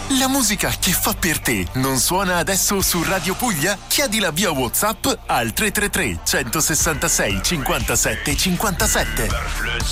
La musica che fa per te non suona adesso su Radio Puglia? Chiedila via WhatsApp al 333 166 57 57.